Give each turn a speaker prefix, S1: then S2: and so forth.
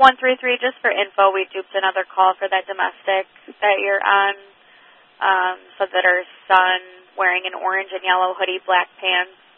S1: 133, just for info, we duped another call for that domestic that you're on. Said that her son wearing an orange and yellow hoodie, black pants,